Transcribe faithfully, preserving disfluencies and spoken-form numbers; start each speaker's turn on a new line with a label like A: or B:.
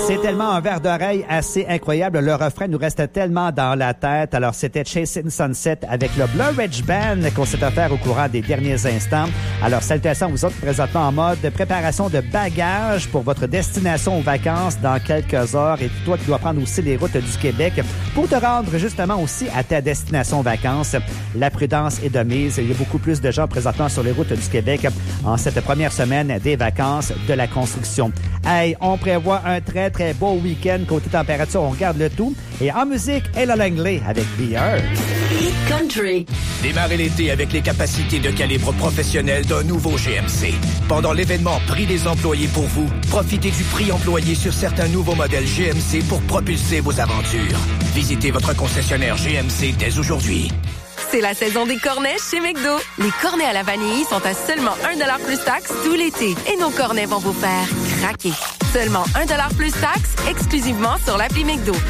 A: C'est tellement un verre d'oreille assez incroyable. Le refrain nous reste tellement dans la tête. Alors, c'était Chasing Sunset avec le Blur Ridge Band qu'on s'est offert au courant des derniers instants. Alors, salutations à vous autres présentement en mode préparation de bagages pour votre destination aux vacances dans quelques heures. Et toi qui dois prendre aussi les routes du Québec pour te rendre justement aussi à ta destination vacances. La prudence est de mise. Il y a beaucoup plus de gens présentement sur les routes du Québec en cette première semaine des vacances de la construction. Hey, on prévoit un très, très beau week-end. Côté température, on regarde le tout. Et en musique, Ella Langley avec Beer.
B: Hit Country.
C: Démarrez l'été avec les capacités de calibre professionnel d'un nouveau G M C. Pendant l'événement Prix des employés pour vous, profitez du prix employé sur certains nouveaux modèles G M C pour propulser vos aventures. Visitez votre concessionnaire G M C dès aujourd'hui.
D: C'est la saison des cornets chez McDo. Les cornets à la vanille sont à seulement un dollar plus taxe tout l'été. Et nos cornets vont vous faire craquer. Seulement un dollar plus taxe exclusivement sur l'appli McDo.